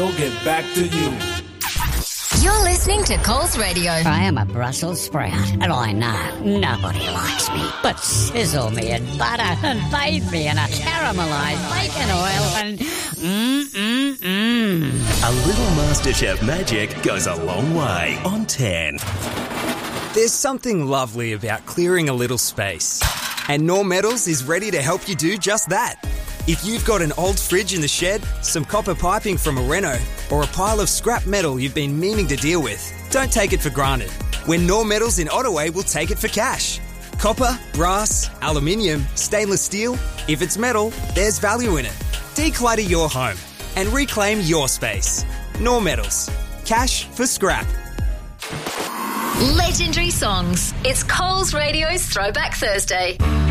we'll get back to you. You're listening to Coles Radio. I am a Brussels sprout, and I know nobody likes me. But sizzle me in butter and bathe me in a caramelised bacon oil and A little MasterChef magic goes a long way on 10. There's something lovely about clearing a little space. And Knorr Metals is ready to help you do just that. If you've got an old fridge in the shed, some copper piping from a reno, or a pile of scrap metal you've been meaning to deal with, don't take it for granted. When Knorr Metals in Ottaway will take it for cash. Copper, brass, aluminium, stainless steel, if it's metal, there's value in it. Declutter your home and reclaim your space. Knorr Metals. Cash for scrap. Legendary songs. It's Coles Radio's Throwback Thursday.